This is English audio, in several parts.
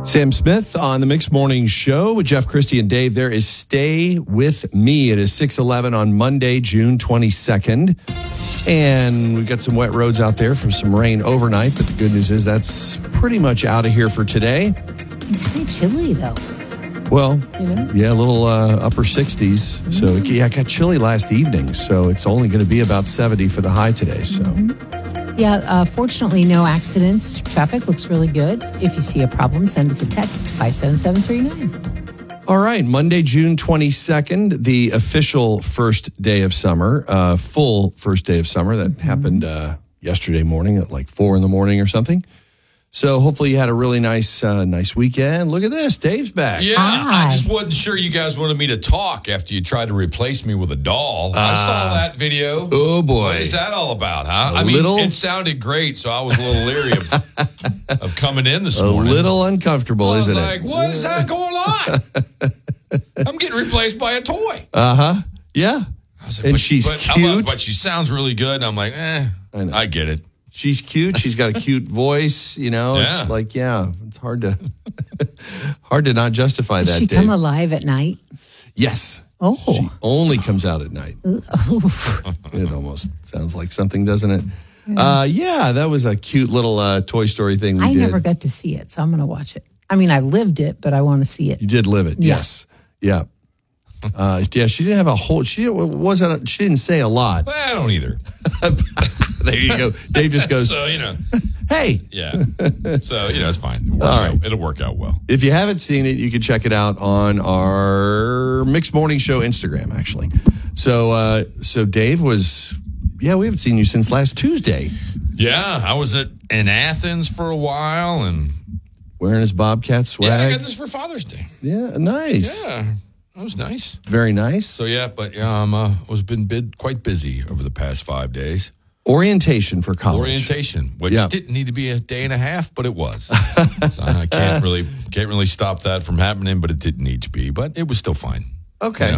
Sam Smith on the Mixed Morning Show with Jeff, Christy, and Dave. There is Stay With Me. It is 6:11 on Monday, June 22nd. And we've got some wet roads out there from some rain overnight. But the good news is that's pretty much out of here for today. It's pretty chilly, though. Well, yeah, a little upper 60s. So, yeah, it got chilly last evening. So it's only going to be about 70 for the high today. So. Yeah, fortunately, no accidents. Traffic looks really good. If you see a problem, send us a text, 57739. All right, Monday, June 22nd, the official first day of summer, full first day of summer. That happened yesterday morning at like 4 in the morning or something. So hopefully you had a really nice weekend. Look at this. Dave's back. Yeah, Hi. I just wasn't sure you guys wanted me to talk after you tried to replace me with a doll. I saw that video. Oh, boy. What is that all about, huh? It sounded great, so I was a little leery of coming in this morning. A little uncomfortable, isn't it? I was like, what is that going on? I'm getting replaced by a toy. Yeah. I was like, And she's cute. But she sounds really good. And I'm like, I get it. She's cute. She's got a cute voice, you know. Yeah. It's like, it's hard to not justify Does that, she Dave. come alive at night? Yes. Oh. She only comes out at night. It almost sounds like something, doesn't it? That was a cute little Toy Story thing we I did. never got to see it, so I'm going to watch it. I mean, I lived it, but I want to see it. You did live it, Yeah. yes. Yeah. She didn't have a whole. She didn't say a lot. Well, I don't either. There you go. Dave just goes, So, hey. yeah. So, it's fine. It'll work out well. If you haven't seen it, you can check it out on our Mixed Morning Show Instagram, actually. So Dave was, we haven't seen you since last Tuesday. Yeah, I was in Athens for a while, and Wearing his Bobcat swag. yeah, I got this for Father's Day. Yeah, nice. Yeah, that was nice. Very nice. So was been quite busy over the past 5 days. Orientation for college. Orientation, which Yeah. didn't need to be a day and a half, but it was. So I can't really stop that from happening, but it didn't need to be. But it was still fine. Okay.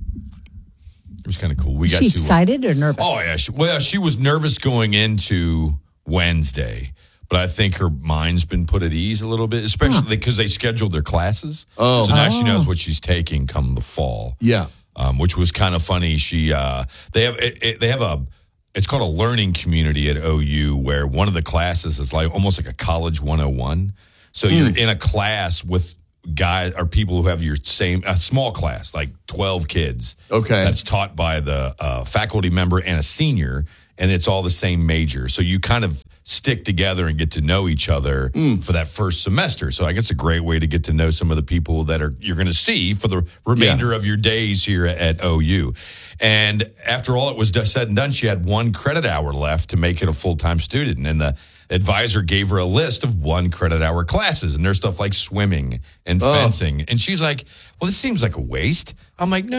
It was kind of cool. Is she excited or nervous? Oh yeah. She was nervous going into Wednesday, but I think her mind's been put at ease a little bit, especially because they scheduled their classes. Oh. So now she knows what she's taking come the fall. Yeah. Which was kind of funny. They have it's called a learning community at OU, where one of the classes is like almost like a college 101. So you're in a class with guys or people who have your same a small class, like 12 kids. Okay. That's taught by the faculty member and a senior, and it's all the same major. So you kind of stick together and get to know each other for that first semester. So I guess it's a great way to get to know some of the people that you're going to see for the remainder of your days here at OU. And after all it was said and done, she had 1 credit hour left to make it a full-time student. And the advisor gave her a list of 1 credit hour classes, and there's stuff like swimming and fencing. And she's like, well, this seems like a waste. I'm like, no.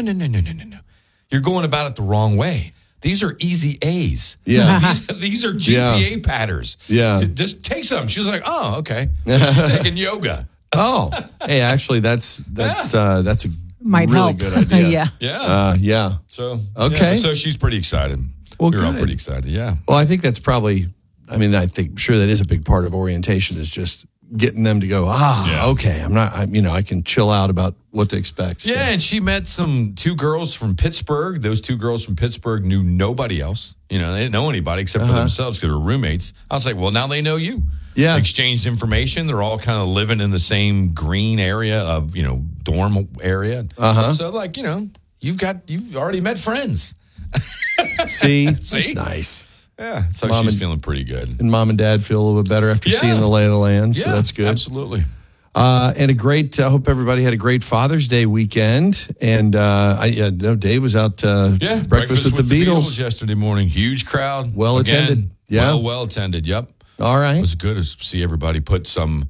You're going about it the wrong way. These are easy A's. Yeah. These are GPA patterns. Yeah. Just take some. She was like, oh, okay. So she's taking yoga. Oh, hey, actually, that's a Might really help. good idea. Yeah. Yeah. So, Okay. So she's pretty excited. Well, We're all good. pretty excited. Yeah. Well, I think that's probably, sure that is a big part of orientation is just getting them to go, okay, I can chill out about what to expect. So. Yeah, and she met 2 girls from Pittsburgh. Those 2 girls from Pittsburgh knew nobody else. They didn't know anybody except for themselves because they were roommates. I was like, well, now they know you. Yeah. Exchanged information. They're all kind of living in the same green area of, dorm area. So you've already met friends. See? That's nice. Yeah. So she's feeling pretty good. And mom and dad feel a little bit better after seeing the lay of the land. So that's good. Absolutely. And I hope everybody had a great Father's Day weekend. And Dave was out breakfast with the Beatles yesterday morning. Huge crowd. Well attended. Yeah. Well attended. Yep. All right. It was good to see everybody put some,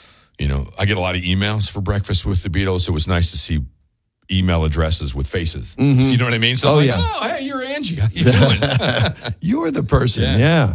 I get a lot of emails for breakfast with the Beatles. It was nice to see email addresses with faces. Mm-hmm. So you know what I mean? So hey, you're Angie. How you doing? You're the person. Yeah.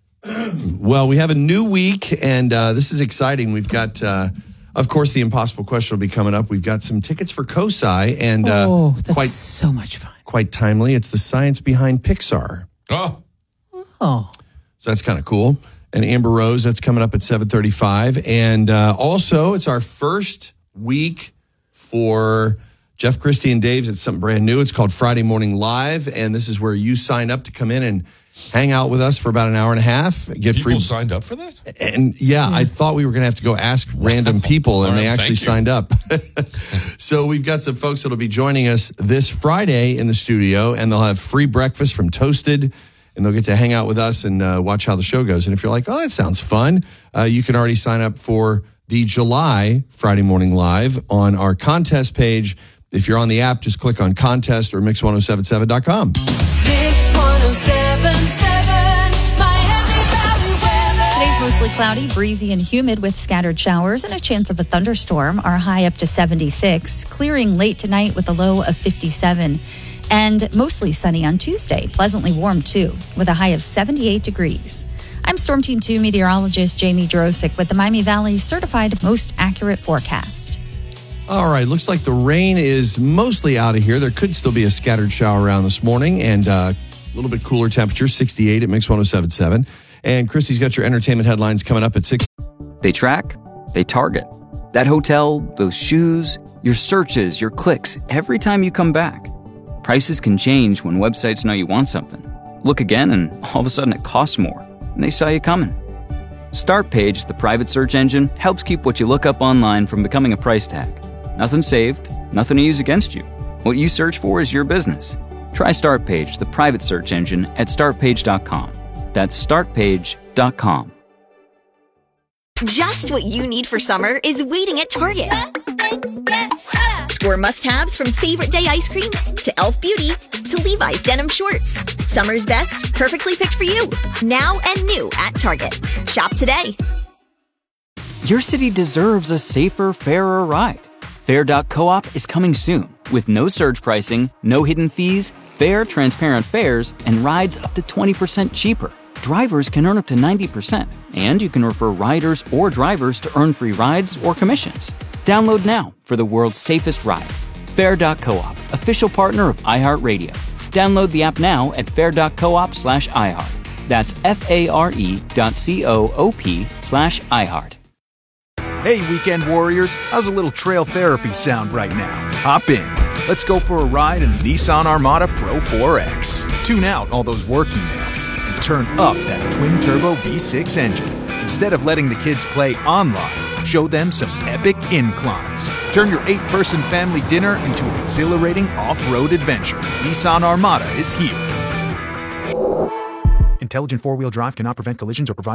Well, we have a new week, and this is exciting. We've got, of course, the impossible question will be coming up. We've got some tickets for COSI, and that's so much fun. Quite timely. It's the science behind Pixar. Oh. Oh. So that's kind of cool. and Amber Rose. That's coming up at 7:35. And also, it's our first week for Jeff Christie and Dave's. It's something brand new. It's called Friday Morning Live, and this is where you sign up to come in and hang out with us for about an hour and a half. Get People free. signed up for that? And I thought we were going to have to go ask random people, and they actually signed up. So we've got some folks that'll be joining us this Friday in the studio, and they'll have free breakfast from Toasted, and they'll get to hang out with us and watch how the show goes. And if you're like, oh, that sounds fun, you can already sign up for the July Friday Morning Live on our contest page. If you're on the app, just click on contest or mix1077.com. Mix 1077, Miami Valley weather. Today's mostly cloudy, breezy, and humid with scattered showers and a chance of a thunderstorm. Our high up to 76, clearing late tonight with a low of 57. And mostly sunny on Tuesday, pleasantly warm too, with a high of 78 degrees. I'm Storm Team 2 meteorologist Jamie Drosick with the Miami Valley's certified most accurate forecast. All right, looks like the rain is mostly out of here. There could still be a scattered shower around this morning, and a little bit cooler temperature, 68 at Mix 1077. And Christy's got your entertainment headlines coming up at 6. They track, they target. That hotel, those shoes, your searches, your clicks, every time you come back. Prices can change when websites know you want something. Look again, and all of a sudden it costs more, and they saw you coming. Startpage, the private search engine, helps keep what you look up online from becoming a price tag. Nothing saved, nothing to use against you. What you search for is your business. Try Startpage, the private search engine, at startpage.com. That's startpage.com. Just what you need for summer is waiting at Target. Score must-haves from Favorite Day ice cream to Elf Beauty to Levi's denim shorts. Summer's best, perfectly picked for you. Now and new at Target. Shop today. Your city deserves a safer, fairer ride. Fair.coop is coming soon with no surge pricing, no hidden fees, fair, transparent fares, and rides up to 20% cheaper. Drivers can earn up to 90%, and you can refer riders or drivers to earn free rides or commissions. Download now for the world's safest ride. Fair.coop, official partner of iHeartRadio. Download the app now at fair.coop/iHeart. That's FARE.coop/iHeart. Hey, weekend warriors, how's a little trail therapy sound right now? Hop in. Let's go for a ride in the Nissan Armada Pro 4X. Tune out all those work emails and turn up that twin-turbo V6 engine. Instead of letting the kids play online, show them some epic inclines. Turn your 8-person family dinner into an exhilarating off-road adventure. Nissan Armada is here. Intelligent four-wheel drive cannot prevent collisions or provide